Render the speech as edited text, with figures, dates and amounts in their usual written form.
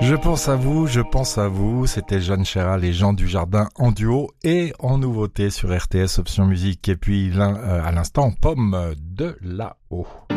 Je pense à vous, c'était Jeanne Chéral et Jean Dujardin en duo et en nouveauté sur RTS Option Musique et puis à l'instant Pomme de là-haut.